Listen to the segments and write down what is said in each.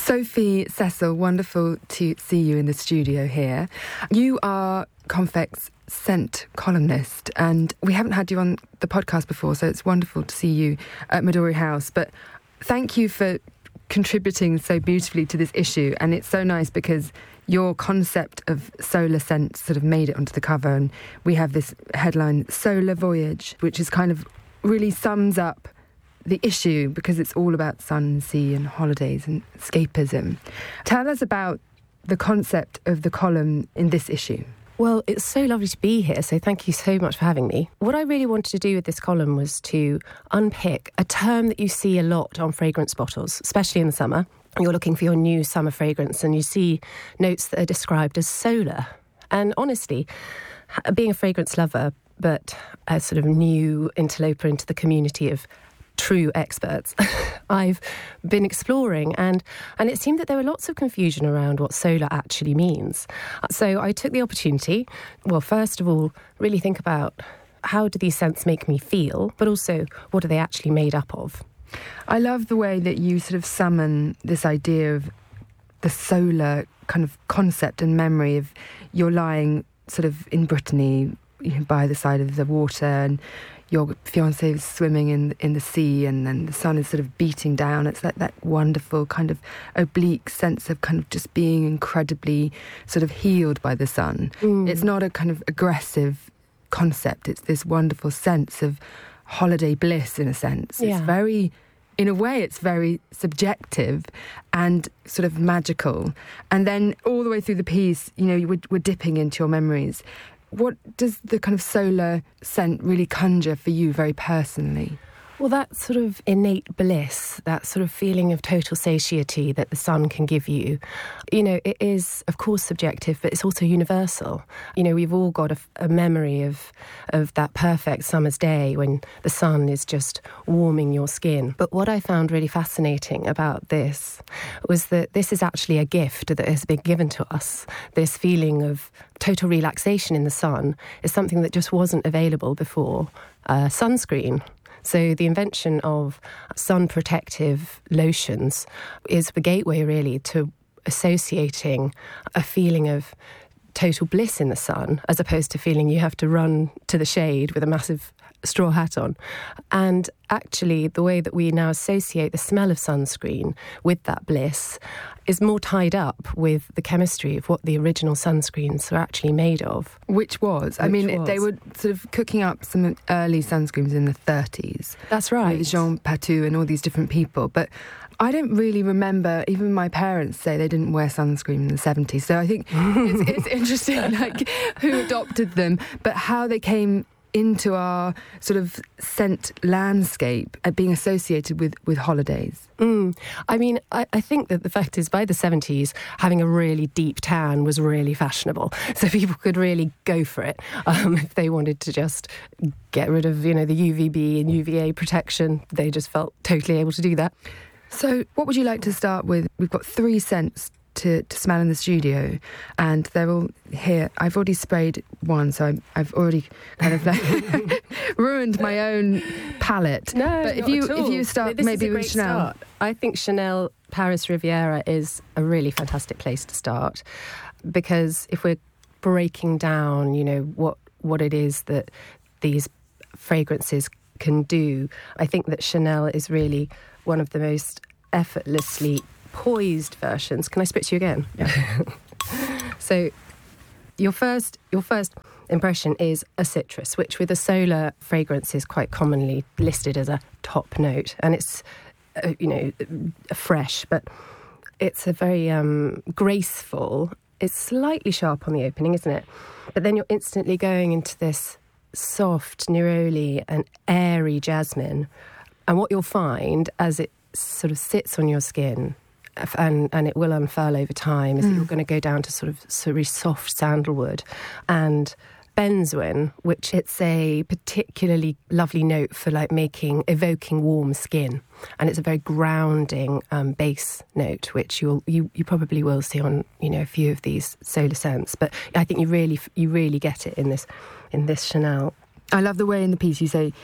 Sophie Cecil, wonderful to see you in the studio here. You are Confect's scent columnist, and we haven't had you on the podcast before, so it's wonderful to see you at Midori House. But thank you for contributing so beautifully to this issue, and it's so nice because your concept of solar scents sort of made it onto the cover, and we have this headline, Solar Voyage, which is kind of really sums up the issue because it's all about sun and sea and holidays and escapism. Tell us about the concept of the column in this issue. Well, it's so lovely to be here, so thank you so much for having me. What I really wanted to do with this column was to unpick a term that you see a lot on fragrance bottles, especially in the summer. You're looking for your new summer fragrance and you see notes that are described as solar. And honestly, being a fragrance lover, but a sort of new interloper into the community of true experts, I've been exploring and it seemed that there were lots of confusion around what solar actually means. So I took the opportunity, well, first of all, really think about how do these scents make me feel, but also what are they actually made up of? I love the way that you sort of summon this idea of the solar kind of concept and memory of you're lying sort of in Brittany, by the side of the water, and your fiancé is swimming in the sea, and then the sun is sort of beating down. It's like that wonderful kind of oblique sense of kind of just being incredibly sort of healed by the sun. It's not a kind of aggressive concept. It's this wonderful sense of holiday bliss, in a sense. Yeah. It's very, in a way, it's very subjective and sort of magical. And then all the way through the piece, we're dipping into your memories. What does the kind of solar scent really conjure for you very personally? Well, that sort of innate bliss, that sort of feeling of total satiety that the sun can give you, it is, of course, subjective, but it's also universal. We've all got a memory of that perfect summer's day when the sun is just warming your skin. But what I found really fascinating about this was that this is actually a gift that has been given to us. This feeling of total relaxation in the sun is something that just wasn't available before sunscreen. So the invention of sun protective lotions is the gateway really to associating a feeling of total bliss in the sun, as opposed to feeling you have to run to the shade with a massive straw hat on. And actually, the way that we now associate the smell of sunscreen with that bliss is more tied up with the chemistry of what the original sunscreens were actually made of. Which was? They were sort of cooking up some early sunscreens in the 30s. That's right. With Jean Patou and all these different people. But I don't really remember, even my parents say they didn't wear sunscreen in the 70s. So I think it's interesting, who adopted them, but how they came into our sort of scent landscape at being associated with holidays. I think that the fact is, by the 70s, having a really deep tan was really fashionable. So people could really go for it if they wanted to just get rid of, the UVB and UVA protection. They just felt totally able to do that. So what would you like to start with? We've got 3 scents to smell in the studio, and they're all here. I've already sprayed one, so I've already kind of ruined my own palette. No, but if not at all. you start This maybe is a with great Chanel. Start. I think Chanel Paris Riviera is a really fantastic place to start, because if we're breaking down, what it is that these fragrances can do, I think that Chanel is really one of the most effortlessly poised versions. Can I spit to you again? Yeah. So your first impression is a citrus, which with a solar fragrance is quite commonly listed as a top note, and it's fresh, but it's a very graceful. It's slightly sharp on the opening, isn't it? But then you're instantly going into this soft neroli and airy jasmine, and what you'll find as it sort of sits on your skin, and it will unfurl over time, is that you're going to go down to sort of soft sandalwood and benzoin, which it's a particularly lovely note for evoking warm skin, and it's a very grounding base note, which you probably will see on a few of these solar scents. But I think you really get it in this Chanel. I love the way in the piece you say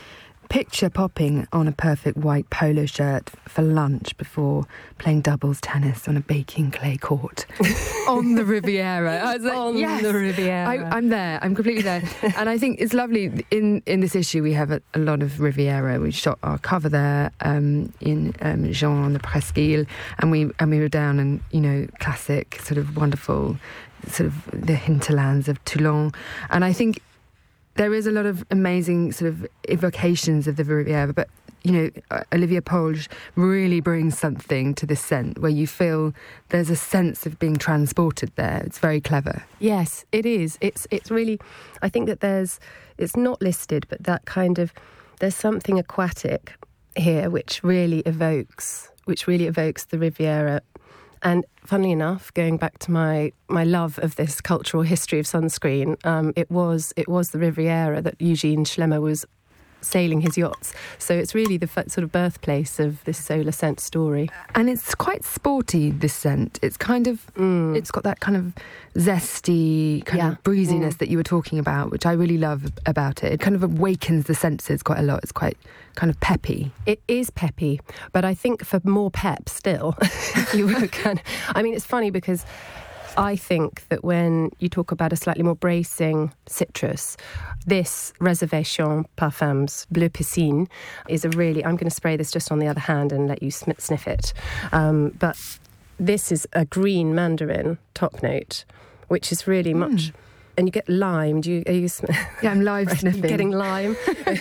picture popping on a perfect white polo shirt for lunch before playing doubles tennis on a baking clay court on the Riviera. I was like, on yes, the Riviera. I'm there. I'm completely there. And I think it's lovely. In this issue, we have a lot of Riviera. We shot our cover there in Jean on the Presqu'île, and we were down in, you know, classic sort of wonderful sort of the hinterlands of Toulon. And I think there is a lot of amazing sort of evocations of the Riviera, but, you know, Olivier Polge really brings something to this scent where you feel there's a sense of being transported there. It's very clever. Yes, it is. It's really, I think that it's not listed, but that kind of, there's something aquatic here which really evokes the Riviera. And funnily enough, going back to my love of this cultural history of sunscreen, it was the Riviera that Eugene Schlemmer was sailing his yachts. So it's really the sort of birthplace of this solar scent story. And it's quite sporty, this scent. It's kind of, it's got that kind of zesty kind of breeziness that you were talking about, which I really love about it. It kind of awakens the senses quite a lot. It's quite kind of peppy. It is peppy, but I think for more pep still, you were I mean, it's funny because I think that when you talk about a slightly more bracing citrus, this Réservation Parfums Bleu Piscine is a really... I'm going to spray this just on the other hand and let you sniff it. But this is a green mandarin top note, which is really much... And you get lime. Yeah, I'm live sniffing. Getting lime.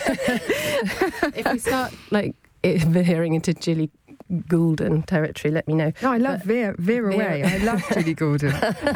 If we start veering into Julie Goulden territory, let me know. No, I love Vera Way. I love Julie Goulden.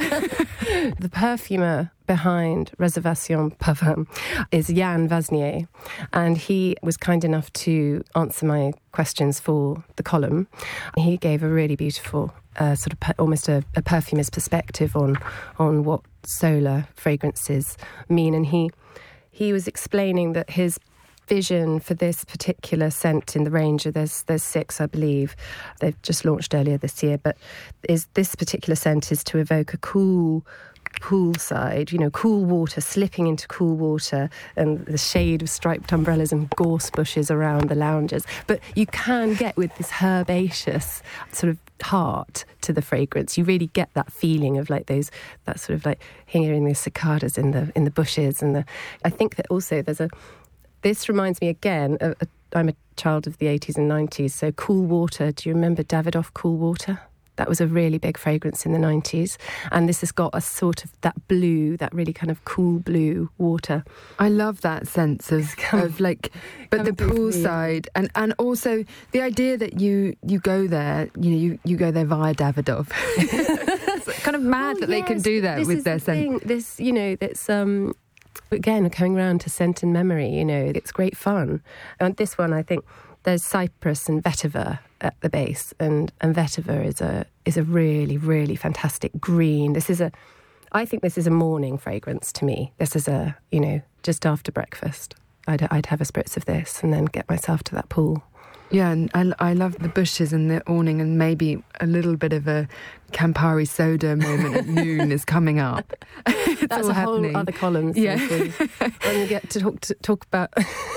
The perfumer behind Réservation Parfums is Yann Vasnier, and he was kind enough to answer my questions for the column. He gave a really beautiful sort of almost a perfumist perspective on what solar fragrances mean, and he was explaining that his vision for this particular scent in the range, there's 6, I believe, they've just launched earlier this year, but this particular scent is to evoke a cool poolside, you know, cool water, slipping into cool water, and the shade of striped umbrellas and gorse bushes around the lounges. But you can get with this herbaceous sort of heart to the fragrance. You really get that feeling of that sort of hearing the cicadas in the bushes, and I think that also this reminds me again, I'm a child of the 80s and 90s, so Cool Water. Do you remember Davidoff Cool Water? That was a really big fragrance in the 90s. And this has got a sort of that blue, that really kind of cool blue water. I love that sense of the poolside. And also the idea that you go there, you go there via Davidoff. It's kind of mad that they can do that with their scent. This, that's... Again, coming around to scent and memory, it's great fun. And this one, I think, there's cypress and vetiver at the base, and vetiver is a really, really fantastic green. I think this is a morning fragrance to me. This is just after breakfast. I'd have a spritz of this and then get myself to that pool. Yeah, and I love the bushes and the awning, and maybe a little bit of a Campari soda moment at noon is coming up. That's all happening. Whole other columns. Yeah. When you get to talk about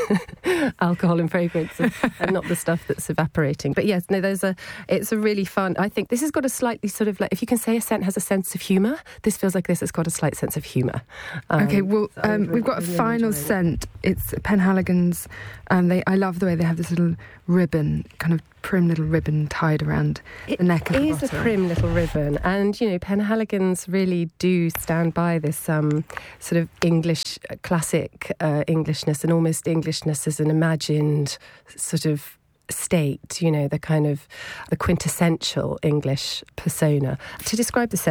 alcohol and fragrance and not the stuff that's evaporating. But yes, no, it's a really fun. I think this has got a slightly sort of if you can say a scent has a sense of humour, this feels like this has got a slight sense of humour. Okay, well, we've got a final scent. It's Penhaligon's. I love the way they have this little ribbon, kind of prim little ribbon tied around the neck of the bottle. It is a prim little ribbon, and Penhaligons really do stand by this sort of English, classic Englishness, and almost Englishness as an imagined sort of state, the kind of the quintessential English persona. To describe the